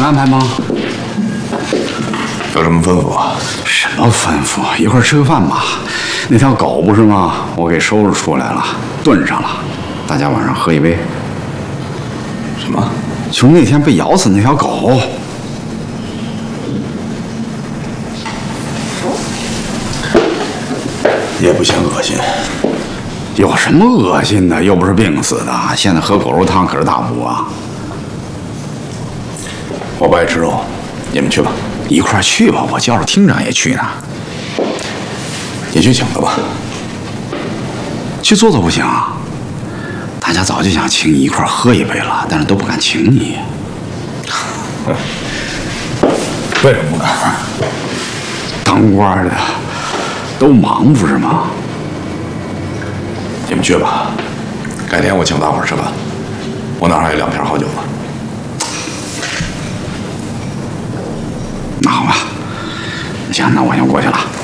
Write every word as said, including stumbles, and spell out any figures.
安排吗？ 有什么吩咐啊？ 什么吩咐？一块儿吃个饭吧。那条狗不是吗？我给收拾出来了，炖上了，大家晚上喝一杯。 什么？ 就是那天被咬死那条狗。 也不嫌恶心。 有什么恶心的？又不是病死的。现在喝狗肉汤可是大补啊。 我不爱吃肉，你们去吧。 一块儿去吧，我叫着厅长也去呢。 你去请他吧。 去坐坐不行啊？大家早就想请你一块儿喝一杯了，但是都不敢请你。 为什么不敢？ 当官的都忙不是吗？ 你们去吧，改天我请大伙儿吃饭。我那儿还有两瓶好酒呢。 那好吧，行，那我先过去了。